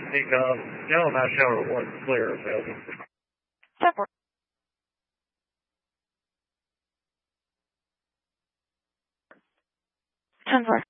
because yellow mouse shower wasn't clear available. 10-4. 10-4.